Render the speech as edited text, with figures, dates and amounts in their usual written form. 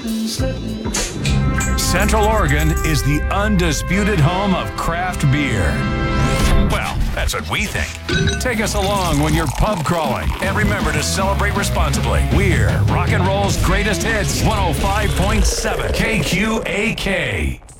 Central Oregon is the undisputed home of craft beer. Well, that's what we think. Take us along when you're pub crawling, and remember to celebrate responsibly. We're rock and roll's greatest hits, 105.7 KQAK.